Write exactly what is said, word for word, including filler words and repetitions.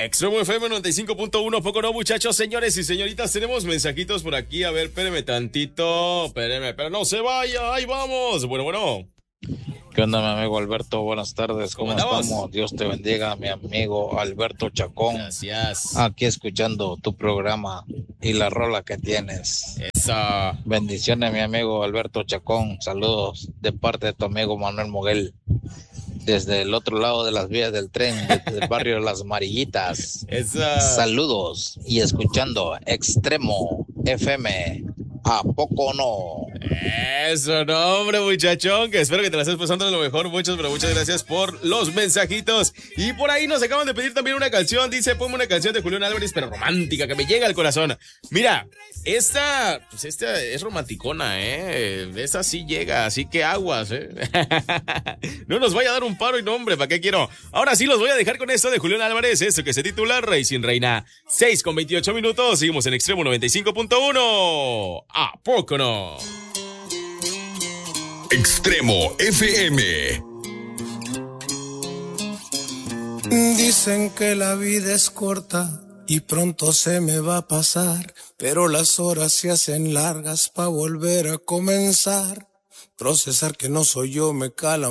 Extremo F M noventa y cinco punto uno, poco no, muchachos, señores y señoritas, tenemos mensajitos por aquí. A ver, espéreme tantito, espéreme, pero no se vaya, ahí vamos. Bueno, bueno. ¿Qué onda, mi amigo Alberto? Buenas tardes, ¿cómo, ¿Cómo estamos? Dios te bendiga, mi amigo Alberto Chacón. Gracias. Aquí escuchando tu programa y la rola que tienes. Esa. Bendiciones, mi amigo Alberto Chacón. Saludos de parte de tu amigo Manuel Moguel. Desde el otro lado de las vías del tren, desde el barrio Las Amarillitas. Esa. Saludos y escuchando Extremo F M. ¿A poco no? Eso, no, hombre, muchachón, que espero que te la estés pasando de lo mejor. Muchas, pero muchas gracias por los mensajitos. Y por ahí nos acaban de pedir también una canción. Dice, ponme una canción de Julián Álvarez, pero romántica, que me llega al corazón. Mira, esta, pues esta es romanticona, ¿eh? Esta sí llega, así que aguas, ¿eh? No nos vaya a dar un paro y no, hombre, ¿para qué quiero? Ahora sí los voy a dejar con esto de Julián Álvarez, esto que se titula Rey sin Reina. seis con veintiocho minutos, seguimos en Extremo noventa y cinco punto uno. ¿A poco no? Extremo F M. Dicen que la vida es corta y pronto se me va a pasar, pero las horas se hacen largas pa' volver a comenzar. Procesar que no soy yo me cala